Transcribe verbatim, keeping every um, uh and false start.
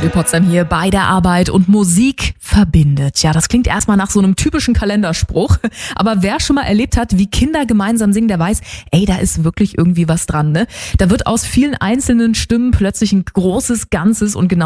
Radio Potsdam hier bei der Arbeit und Musik verbindet. Ja, das klingt erstmal nach so einem typischen Kalenderspruch. Aber wer schon mal erlebt hat, wie Kinder gemeinsam singen, der weiß, ey, da ist wirklich irgendwie was dran, ne? Da wird aus vielen einzelnen Stimmen plötzlich ein großes Ganzes und genau